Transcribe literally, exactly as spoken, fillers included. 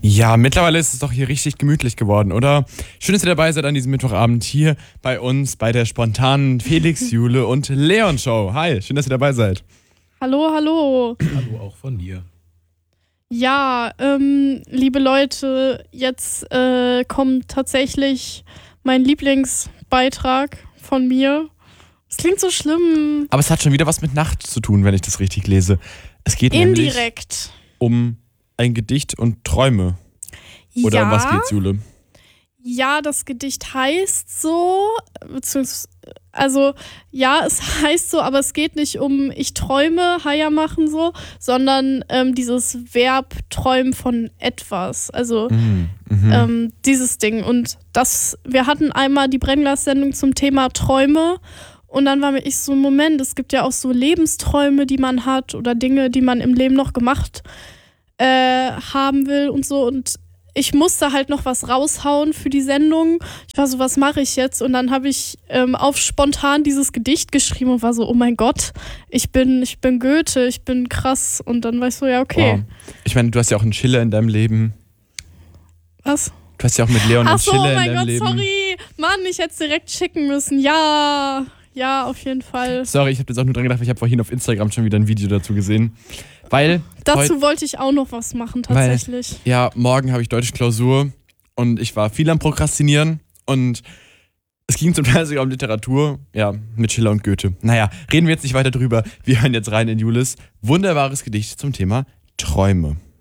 Ja, mittlerweile ist es doch hier richtig gemütlich geworden, oder? Schön, dass ihr dabei seid an diesem Mittwochabend hier bei uns bei der spontanen Felix, Jule und Leon Show. Hi, schön, dass ihr dabei seid. Hallo, hallo. Hallo auch von dir. Ja, ähm, liebe Leute, jetzt äh, kommt tatsächlich mein Lieblingsbeitrag von mir. Es klingt so schlimm. Aber es hat schon wieder was mit Nacht zu tun, wenn ich das richtig lese. Es geht nämlich Indirekt. um ein Gedicht und Träume. Oder ja, um was geht's, Jule? Ja, das Gedicht heißt so, beziehungsweise, also ja, es heißt so, aber es geht nicht um ich träume, Haja machen so, sondern ähm, dieses Verb träumen von etwas. Also Mhm. Mhm. ähm, dieses Ding. Und das, wir hatten einmal die Brennglas-Sendung zum Thema Träume. Und dann war mir ich so, Moment, es gibt ja auch so Lebensträume, die man hat oder Dinge, die man im Leben noch gemacht äh, haben will und so. Und ich musste halt noch was raushauen für die Sendung. Ich war so, was mache ich jetzt? Und dann habe ich ähm, auf spontan dieses Gedicht geschrieben und war so, oh mein Gott, ich bin, ich bin Goethe, ich bin krass. Und dann war ich so, ja, okay. Wow. Ich meine, du hast ja auch einen Schiller in deinem Leben. Was? Du hast ja auch mit Leon Ach einen so, Schiller oh in mein deinem Gott, Leben. sorry. Mann, ich hätte es direkt schicken müssen. Ja, ja, auf jeden Fall. Sorry, ich habe jetzt auch nur dran gedacht, weil ich habe vorhin auf Instagram schon wieder ein Video dazu gesehen. Weil Dazu heut- wollte ich auch noch was machen, tatsächlich. Ja, morgen habe ich deutsche Klausur und ich war viel am Prokrastinieren und es ging zum Teil sogar um Literatur, ja, mit Schiller und Goethe. Naja, reden wir jetzt nicht weiter drüber. Wir hören jetzt rein in Julis wunderbares Gedicht zum Thema Träume.